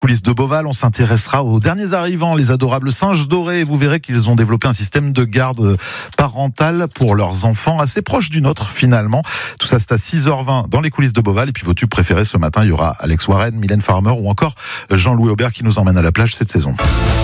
Coulisses de Beauval, on s'intéressera aux derniers arrivants, les adorables singes dorés. Vous verrez qu'ils ont développé un système de garde parentale pour leurs enfants assez proche du nôtre finalement. Tout ça c'est à 6h20 dans les coulisses de Beauval. Et puis vos tubes préférés ce matin, il y aura Alex Warren, Mylène Farmer ou encore Jean-Louis Aubert qui nous emmène à la plage cette saison.